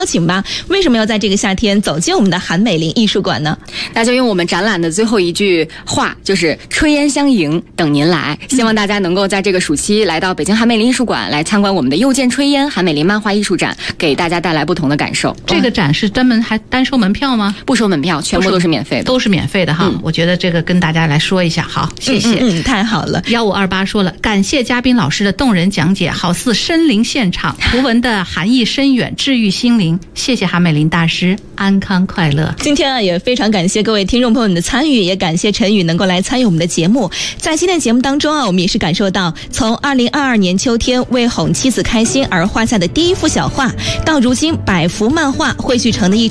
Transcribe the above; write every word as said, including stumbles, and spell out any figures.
请吧，为什么要在这个夏天走进我们的韩美林艺术馆呢？ 那就用我们展览的最后一句话，就是炊烟相迎，等您来。希望大家能够在这个暑期来到北京韩美林艺术馆来参观我们的又见炊烟韩美林漫画艺术展，给大家带来不同的感受。 这个展是专门还单收门票吗？ 不收门票，全部都是免费的， 都是免费的哈、嗯。我觉得这个跟大家来说一下，好，谢谢。 嗯，嗯太好了。 幺五二八说了，感谢嘉宾老师的动人讲解，好似身临现场，图文的含义深远，治愈心灵。谢谢韩美林大师，安康快乐。 今天啊，也非常感谢各位听众朋友们的参与，也感谢陈宇能够来参与我们的节目。在今天节目当中啊，我们也是感受到，从二零二二年秋天为哄妻子开心而画下的第一幅小画，到如今百幅漫画汇聚成的一